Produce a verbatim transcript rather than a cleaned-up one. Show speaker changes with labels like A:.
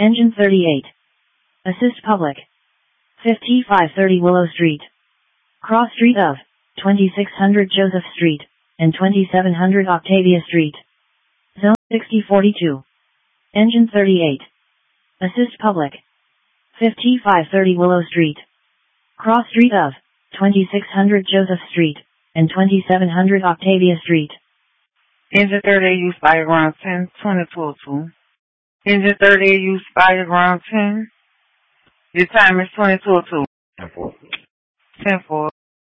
A: Engine thirty-eight. Assist public. fifty-five thirty Willow Street. Cross street of twenty-six hundred Joseph Street and twenty-seven hundred Octavia Street. Zone sixty forty-two. Engine thirty-eight. Assist public. fifty-five thirty Willow Street. Cross street of twenty-six hundred Joseph Street and twenty-seven hundred Octavia Street.
B: Engine thirty-eight, use fire ground ten, twenty-two oh two. Engine thirty-eight, use fire ground ten. Your time is twenty-two oh two.
C: ten four.
B: ten four.